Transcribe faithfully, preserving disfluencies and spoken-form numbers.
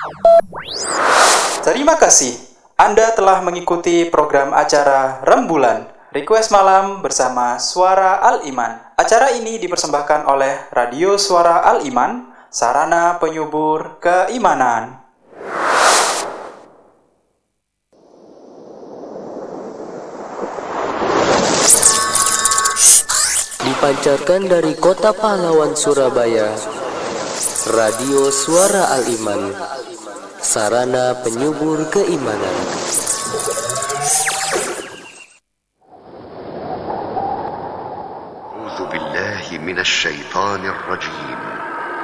Terima kasih. Anda telah mengikuti program acara Rembulan Request Malam bersama Suara Al-Iman. Acara ini dipersembahkan oleh Radio Suara Al-Iman, sarana penyubur keimanan. Dipancarkan dari Kota Pahlawan, Surabaya, Radio Suara Al-Iman, sarana penyubur keimanan. A'udzu billahi minasy syaithanir rajim.